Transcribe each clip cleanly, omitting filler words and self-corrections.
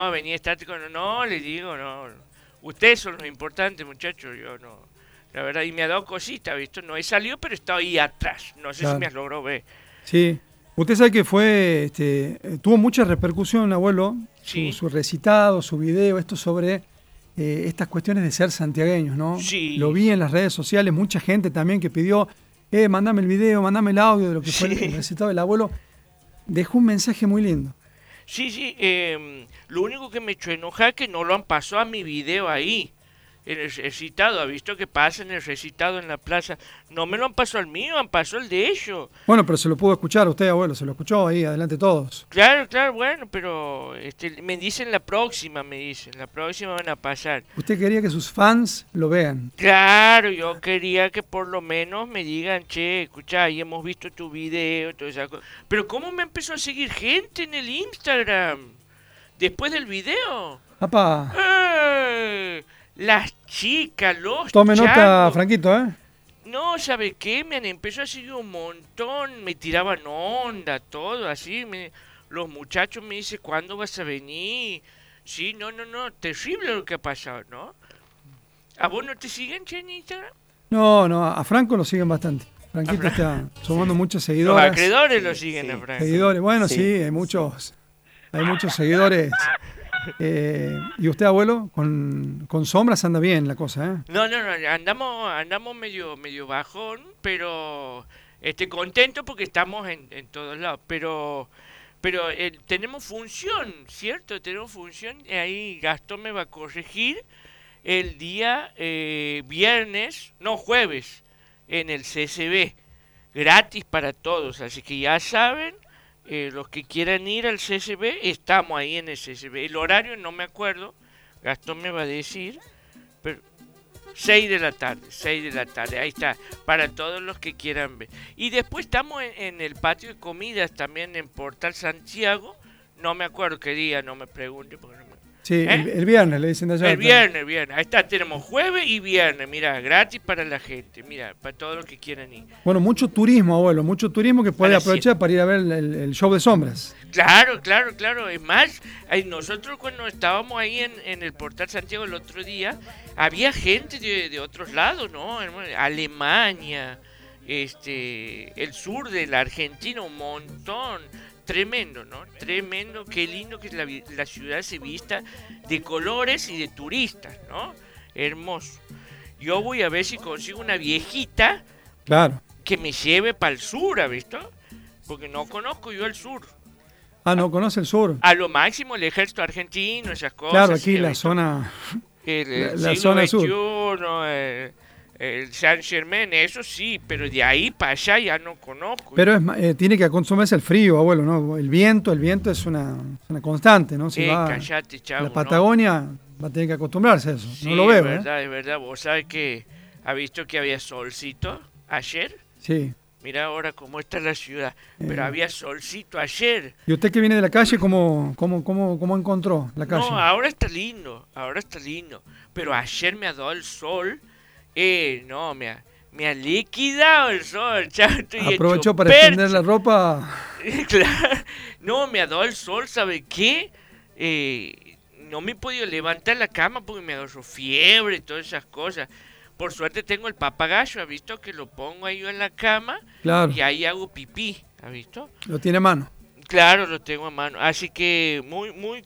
venía estático, no, le digo, no. Ustedes son los importantes, muchachos, yo no. La verdad, y me ha dado cositas, ¿visto? No he salido, pero está ahí atrás. No sé si me has logrado ver. Sí. Usted sabe que tuvo mucha repercusión, abuelo, Sí. su recitado, su video, esto sobre estas cuestiones de ser santiagueños, ¿no? Sí. Lo vi en las redes sociales, mucha gente también que pidió, mandame el video, mandame el audio de lo que fue el recitado del abuelo. Dejó un mensaje muy lindo. Sí, lo único que me echó enojar es que no lo han pasado a mi video ahí, en el recitado. ¿Ha visto que pasa en el recitado en la plaza? No me lo han pasado al mío, han pasado el de ellos. Bueno, pero se lo pudo escuchar usted, abuelo, se lo escuchó ahí, adelante todos. Claro, bueno, pero me dicen la próxima van a pasar. Usted quería que sus fans lo vean. Claro, yo quería que por lo menos me digan, che, escuchá, ahí hemos visto tu video, toda esa cosa. Pero ¿cómo me empezó a seguir gente en el Instagram? Después del video. ¡Papá! Las chicas, los Tome nota, changos. Franquito, ¿eh? No, ¿sabe qué? Me han empezado a seguir un montón, me tiraban onda, todo así. Los muchachos me dicen, ¿cuándo vas a venir? Sí, no, terrible lo que ha pasado, ¿no? ¿A vos no te siguen, che, en Instagram? No, a Franco lo siguen bastante. Franquito está sumando muchos seguidores. Los acreedores lo siguen a Franco. Seguidores, bueno, sí, hay muchos seguidores. ¿Y usted, abuelo? Con sombras anda bien la cosa, ¿eh? No, andamos medio bajón, pero contento porque estamos en todos lados. Pero tenemos función, ¿cierto? Tenemos función, y ahí Gastón me va a corregir el día jueves, en el CCB, gratis para todos, así que ya saben. Los que quieran ir al CCB, estamos ahí en el CCB. El horario no me acuerdo, Gastón me va a decir, pero 6 de la tarde, ahí está, para todos los que quieran ver. Y después estamos en el patio de comidas también en Portal Santiago, no me acuerdo qué día, no me pregunte. Porque no me... Sí, el viernes le dicen de allá. El viernes, ahí está, tenemos jueves y viernes, mira, gratis para la gente, mira, para todos los que quieran ir. Bueno, mucho turismo, abuelo, mucho turismo que puede aprovechar para ir a ver el show de sombras. Claro, es más, nosotros cuando estábamos ahí en el Portal Santiago el otro día, había gente de otros lados, ¿no? Alemania, el sur de la Argentina, un montón. Tremendo, ¿no? Tremendo, qué lindo que la ciudad se vista de colores y de turistas, ¿no? Hermoso. Yo voy a ver si consigo una viejita, claro, que me lleve para el sur, ¿has visto? Porque no conozco yo el sur. Ah, ¿no conoce el sur? A lo máximo el ejército argentino, esas cosas. Claro, aquí ¿sí, la zona... la zona sur. El Saint Germain, eso sí, pero de ahí para allá ya no conozco. Pero tiene que acostumbrarse al frío, abuelo, ¿no? El viento es una constante, ¿no? Si va callate, chavo, la Patagonia, va a tener que acostumbrarse a eso. Sí, no lo veo, es verdad. ¿Vos sabés que ha visto que había solcito ayer? Sí. Mira ahora cómo está la ciudad, pero había solcito ayer. ¿Y usted que viene de la calle, cómo encontró la calle? No, ahora está lindo, pero ayer me ha dado el sol. No, me ha liquidado el sol, chaval. Aprovechó para extender la ropa. Claro, no, me ha dado el sol, ¿sabe qué? No me he podido levantar la cama porque me agarró fiebre y todas esas cosas. Por suerte tengo el papagayo, ¿ha visto? Que lo pongo ahí en la cama, claro, y ahí hago pipí, ¿ha visto? Lo tiene a mano. Claro, lo tengo a mano. Así que muy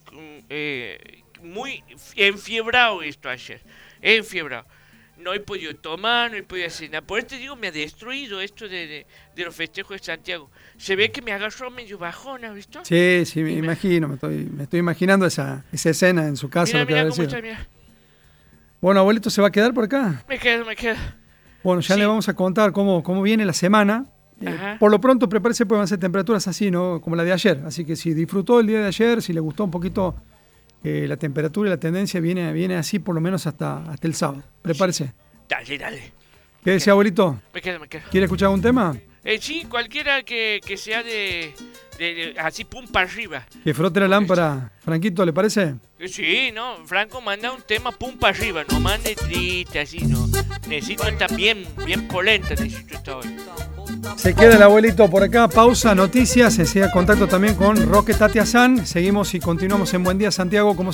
enfiebrado esto ayer, enfiebrado. No he podido tomar, no he podido hacer nada. Por eso digo, me ha destruido esto de los festejos de Santiago. Se ve que me agarró medio bajona, ¿visto? Sí, me imagino, me estoy imaginando esa escena en su casa. Mira cómo está, mira. Bueno, abuelito, ¿se va a quedar por acá? Me quedo. Bueno, ya le vamos a contar cómo viene la semana. Por lo pronto, prepárese, porque van a ser temperaturas así, ¿no? Como la de ayer. Así que si disfrutó el día de ayer, si le gustó un poquito... la temperatura y la tendencia viene así por lo menos hasta el sábado. Prepárese. Dale. ¿Qué decía, abuelito? Me quedo. ¿Quiere escuchar algún tema? Sí, cualquiera que sea de así pum para arriba. Que frote la lámpara, Franquito, ¿le parece? Sí, no, Franco manda un tema pum para arriba, no mande triste así, no. Necesito estar bien polenta, necesito estar hoy. Se queda el abuelito por acá, pausa, noticias, enseguida contacto también con Roque Tatiazán. Seguimos y continuamos en Buen Día Santiago como